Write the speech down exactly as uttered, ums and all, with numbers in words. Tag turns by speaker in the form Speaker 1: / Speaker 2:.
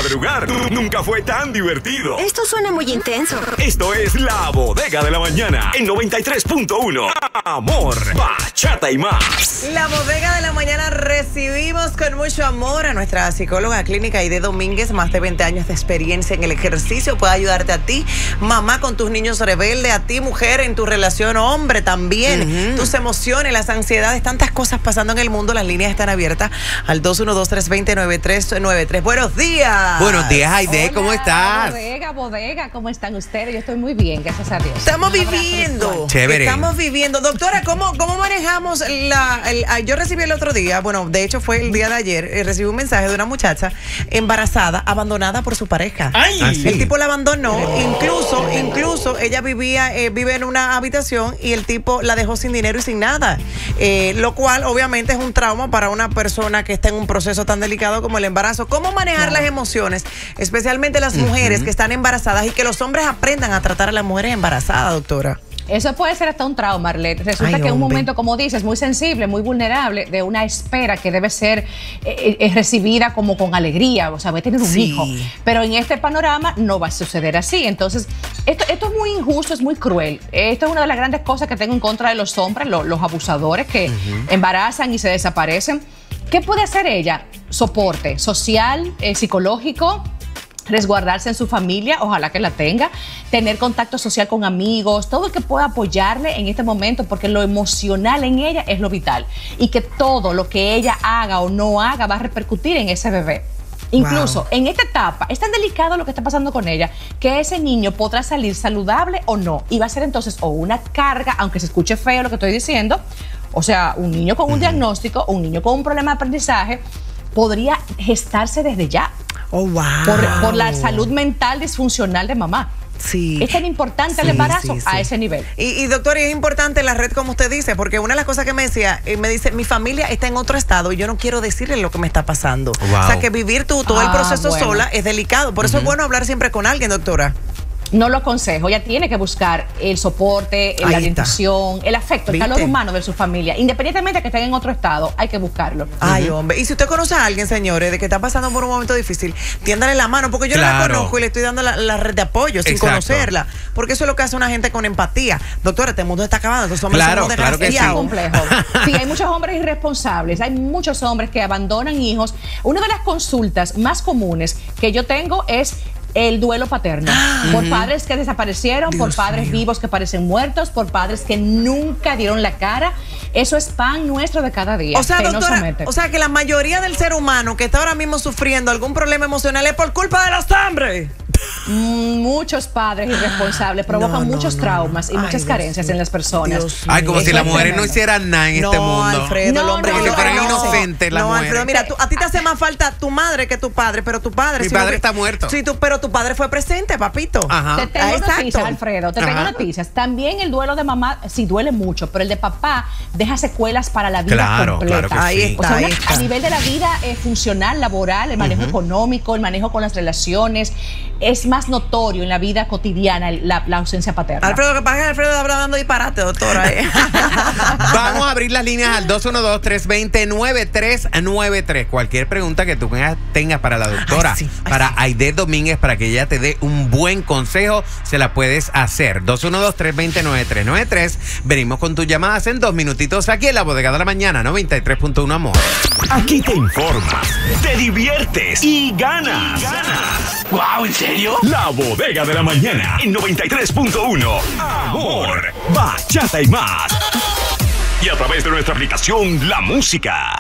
Speaker 1: madrugar nunca fue tan divertido.
Speaker 2: Esto suena muy intenso.
Speaker 1: Esto es La Bodega de la Mañana en noventa y tres punto uno. Amor, bachata y más.
Speaker 3: La Bodega de la Mañana recibimos con mucho amor a nuestra psicóloga clínica Aide Domínguez, más de veinte años de experiencia en el ejercicio. Puede ayudarte a ti, mamá, con tus niños rebeldes, a ti, mujer, en tu relación, hombre, también. Uh-huh. Tus emociones, las ansiedades, tantas cosas pasando en el mundo. Las líneas están abiertas al dos uno dos, tres dos cero, nueve tres nueve tres. Buenos días.
Speaker 4: Buenos días, Aide.
Speaker 5: Hola,
Speaker 4: ¿Cómo estás?
Speaker 5: Bodega, bodega, ¿cómo están ustedes? Yo estoy muy bien, gracias a Dios.
Speaker 3: Estamos viviendo.
Speaker 4: Chévere.
Speaker 3: Estamos viviendo. Doctora, ¿cómo, cómo manejamos la... El, yo recibí el otro día, bueno, de hecho fue el día de ayer, eh, recibí un mensaje de una muchacha embarazada, abandonada por su pareja.
Speaker 4: Ay. ¿Ah, sí?
Speaker 3: El tipo la abandonó, incluso, incluso ella vivía, eh, vive en una habitación y el tipo la dejó sin dinero y sin nada. Eh, lo cual obviamente es un trauma para una persona que está en un proceso tan delicado como el embarazo. ¿Cómo manejar no. las emociones? Especialmente las mujeres uh-huh. que están embarazadas y que los hombres aprendan a tratar a las mujeres embarazadas, doctora.
Speaker 5: Eso puede ser hasta un trauma, Arlette. Resulta Ay, que en un momento, como dices, muy sensible, muy vulnerable, de una espera que debe ser eh, eh, recibida como con alegría, o sea, voy a tener un sí. hijo. Pero en este panorama no va a suceder así. Entonces, esto, esto es muy injusto, es muy cruel. Esto es una de las grandes cosas que tengo en contra de los hombres, los, los abusadores que uh-huh. embarazan y se desaparecen. ¿Qué puede hacer ella? Soporte social, eh, psicológico, resguardarse en su familia, ojalá que la tenga, tener contacto social con amigos, todo el que pueda apoyarle en este momento, porque lo emocional en ella es lo vital y que todo lo que ella haga o no haga va a repercutir en ese bebé. Incluso wow. en esta etapa es tan delicado lo que está pasando con ella que ese niño podrá salir saludable o no y va a ser entonces o una carga, aunque se escuche feo lo que estoy diciendo, o sea, un niño con un uh-huh. diagnóstico, un niño con un problema de aprendizaje podría gestarse desde ya.
Speaker 3: Oh, wow.
Speaker 5: Por, por la salud mental disfuncional de mamá.
Speaker 3: Sí.
Speaker 5: Es tan importante sí, el embarazo sí, sí. a ese nivel.
Speaker 3: Y, y doctor, y es importante la red, como usted dice, porque una de las cosas que me decía, eh, me dice, mi familia está en otro estado y yo no quiero decirle lo que me está pasando. Wow. O sea, que vivir tú todo ah, el proceso bueno. sola es delicado. Por eso uh-huh. es bueno hablar siempre con alguien, doctora.
Speaker 5: No lo aconsejo, ella tiene que buscar el soporte, la orientación, el afecto, el
Speaker 3: ¿Viste?
Speaker 5: calor humano de su familia. Independientemente de que estén en otro estado, hay que buscarlo.
Speaker 3: Ay,
Speaker 5: uh-huh.
Speaker 3: hombre. Y si usted conoce a alguien, señores, de que está pasando por un momento difícil, tiéndale la mano, porque yo claro. no la conozco y le estoy dando la, la red de apoyo sin Exacto. conocerla. Porque eso es lo que hace una gente con empatía. Doctora, este mundo está acabando, estos hombres
Speaker 4: claro,
Speaker 3: somos
Speaker 4: claro que sí.
Speaker 5: Es complejo. Sí, hay muchos hombres irresponsables, hay muchos hombres que abandonan hijos. Una de las consultas más comunes que yo tengo es el duelo paterno, uh-huh. por padres que desaparecieron, Dios por padres mío. vivos que parecen muertos, por padres que nunca dieron la cara. Eso es pan nuestro de cada día.
Speaker 3: O sea, doctora, o sea que la mayoría del ser humano que está ahora mismo sufriendo algún problema emocional es por culpa de los hombres.
Speaker 5: Muchos padres irresponsables provocan no, no, muchos no, traumas no. y Ay, muchas Dios carencias Dios. en las personas.
Speaker 4: Dios Ay, como Eso si las mujeres no hicieran nada en
Speaker 3: no,
Speaker 4: este mundo.
Speaker 3: Alfredo,
Speaker 5: no,
Speaker 3: el hombre
Speaker 4: como
Speaker 5: no,
Speaker 4: si fueran
Speaker 5: no,
Speaker 4: inocentes las
Speaker 3: no,
Speaker 4: mujeres.
Speaker 3: Alfredo, mira, tú, a ti te hace más falta tu madre que tu padre, pero tu padre...
Speaker 4: Mi
Speaker 3: si
Speaker 4: padre
Speaker 3: no,
Speaker 4: está muerto.
Speaker 3: Sí, tú, pero tu padre fue presente, papito.
Speaker 4: Ajá.
Speaker 5: Te tengo
Speaker 3: ah,
Speaker 5: noticias, Alfredo, te
Speaker 4: Ajá.
Speaker 5: tengo noticias. También el duelo de mamá, sí duele mucho, pero el de papá deja secuelas para la vida
Speaker 4: claro,
Speaker 5: completa.
Speaker 4: Claro que
Speaker 3: ahí
Speaker 4: sí.
Speaker 3: está,
Speaker 5: O sea,
Speaker 3: ahí
Speaker 5: una,
Speaker 3: está.
Speaker 5: a nivel de la vida eh, funcional, laboral, el manejo uh-huh. económico, el manejo con las relaciones, es más notorio en la vida cotidiana la, la ausencia paterna.
Speaker 3: Alfredo, que pasa que Alfredo está hablando disparate, doctora. ¿eh?
Speaker 4: Vamos a abrir las líneas al dos uno dos, tres dos cero, nueve tres nueve tres. Cualquier pregunta que tú tengas para la doctora, ay, sí, ay, para sí. Aide Domínguez, para que ella te dé un buen consejo, se la puedes hacer. dos uno dos, tres dos cero, nueve tres nueve tres. Venimos con tus llamadas en dos minutitos aquí en La Bodega de la Mañana, noventa y tres punto uno, amor.
Speaker 1: Aquí te informas, te diviertes y ganas. Y ganas.
Speaker 6: Wow, ¿en serio?
Speaker 1: La Bodega de la Mañana en noventa y tres punto uno. Amor, bachata y más. Y a través de nuestra aplicación La Música.